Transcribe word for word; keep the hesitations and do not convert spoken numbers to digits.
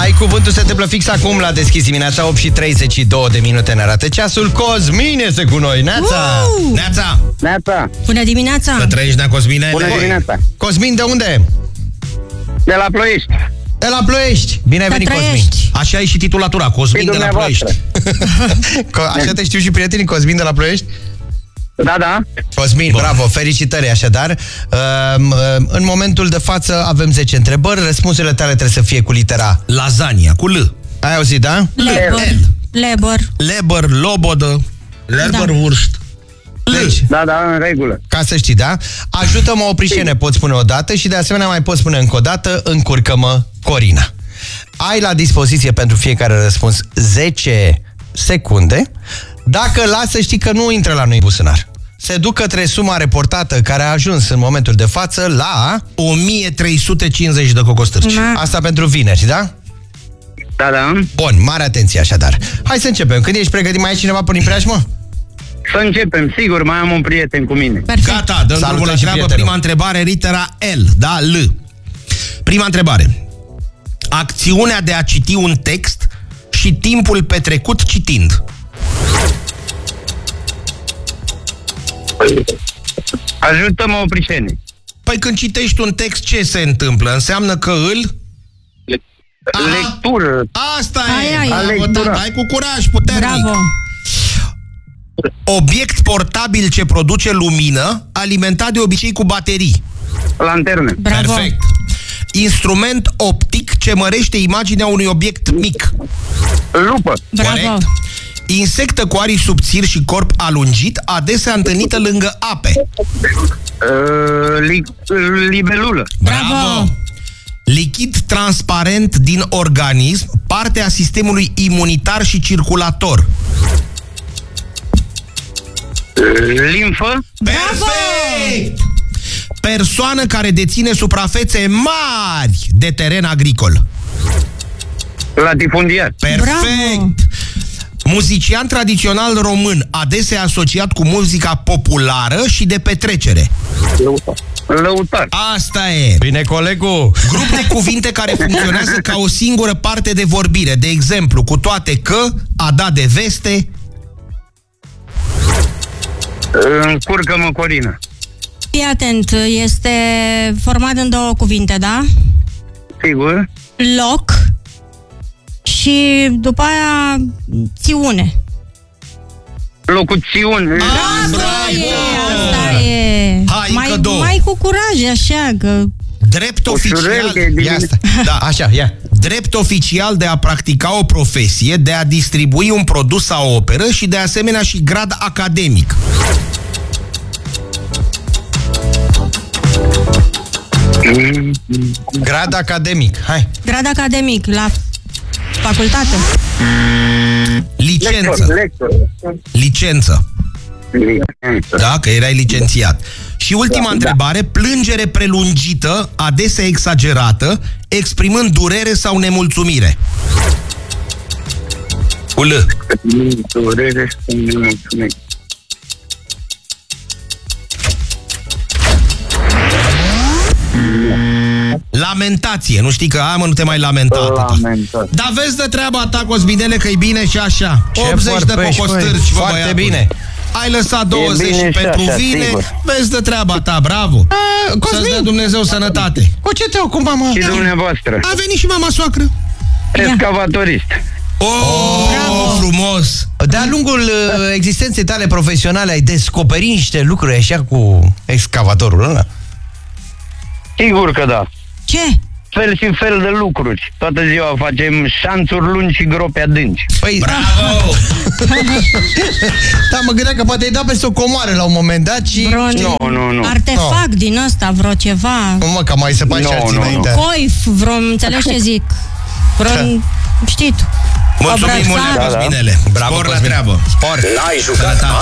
Ai cuvântul, se întâmplă fix acum la Deschis dimineața, opt și treizeci și două de minute ne arată ceasul. Cosmin este cu noi, Neața! Uh! Neața! Neața! Bună dimineața! Să trăiești, Nea Cosmine! Bună dimineața! Cosmin, de unde? De la Ploiești. De la Ploiești. Bine ai venit, Cosmin. Așa e și titulatura, Cosmin de la Ploiești. Așa te știu și prietenii, Cosmin de la Ploiești? Da, da. Cosmin, Bun. bravo, felicitări așadar. În momentul de față avem zece întrebări. Răspunsurile tale trebuie să fie cu litera Lasagna, cu L. Ai auzit, da? Lebor. Lebor. Lebor, lobodă, Leberwurst. Deci, da, da, în regulă. Ca să știi, da? Ajută-mă, Oprișene, poți spune o dată și de asemenea mai poți spune încă o dată, încurcă-mă, Corina. Ai la dispoziție pentru fiecare răspuns zece secunde. Dacă lasă, știi că nu intră la noi buzunar. Se duc către suma reportată care a ajuns în momentul de față la o mie trei sute cincizeci de cocostârci. Ma. Asta pentru vineri, da? Da, da. Bun, mare atenție așadar. Hai să începem. Când ești pregătit, mai ai cineva prin preajmă? Să începem, sigur, mai am un prieten cu mine. Perfect. Gata, dăm drumul la treabă. Prima întrebare, litera L, da? L. Prima întrebare. Acțiunea de a citi un text și timpul petrecut citind. Ajută-mă, Oprișene. Păi când citești un text, ce se întâmplă? Înseamnă că îl... Lectură. Asta Ai, e. ai. Bravo, Lectură. da, hai cu curaj, puternic. Bravo. Obiect portabil ce produce lumină, alimentat de obicei cu baterii. Lanterne. Bravo. Perfect. Instrument optic ce mărește imaginea unui obiect mic. Lupă. Bravo. Corect. Insectă cu aripi subțiri și corp alungit, adesea întâlnită lângă ape. Uh, li, libelulă. Bravo. Lichid transparent din organism, parte a sistemului imunitar și circulator. Uh, limfă. Perfect! Persoană care deține suprafețe mari de teren agricol. Latifundiar. Perfect! Bravo. Muzician tradițional român, adesea asociat cu muzica populară și de petrecere. Lăutar. Asta e! Bine, colegul! Grup de cuvinte care funcționează ca o singură parte de vorbire. De exemplu, cu toate că, a da de veste. Încurcă-mă, Corina. Fii atent, este format în două cuvinte, da? Sigur. Loc și după aia țiune. Locuțiune. Asta e, asta e. Hai, mai, încă două. mai cu curaj, așa, că... Drept oficial. Ia asta. Da, așa, ia. Drept oficial de a practica o profesie, de a distribui un produs sau o operă și de asemenea și grad academic. Grad academic, hai. Grad academic, la facultate. Licență. Lector. Licență. Licență. Da, că erai licențiat. Și ultima Da, întrebare, plângere prelungită, adesea exagerată, exprimând durere sau nemulțumire. Cu L. Durere și nemulțumire. Lamentație, nu știi că aia, mă, nu te mai lamenta atâta. Lamentat. Dar vezi de treaba ta, Cosminele, că-i bine și așa. Ce optzeci de vorbești, cocostârci, măi? bă, Foarte băiatule. bine. Ai lăsat douăzeci bine și și pentru așa, vine. sigur. Vezi de treaba ta, bravo. A, Să-ți dea Dumnezeu sănătate. Cu ce te ocupa, mă? Și dumneavoastră. A venit și mama soacră. Excavatorist. Oh, Bravo. frumos. De-a lungul uh, existenței tale profesionale ai descoperit niște lucruri așa cu excavatorul ăla? Sigur că da. Ce? Fel și fel de lucruri. Toată ziua facem șanțuri lungi și gropi adânci. Păi, Bravo. da, mă gândeam că poate ai dat peste o comoară la un moment dat și... Vreo Nu, nu, nu. artefact no. din ăsta, vreo ceva. Mă, că mai se face No, și alții no, no. înainte. Coif, vreo, înțelegi ce zic? Vreo, știi tu. Mulțumim mult, Obrățar. Cosminele. Bravo, Spor la Cosmin. treabă. Spor. N-ai jucat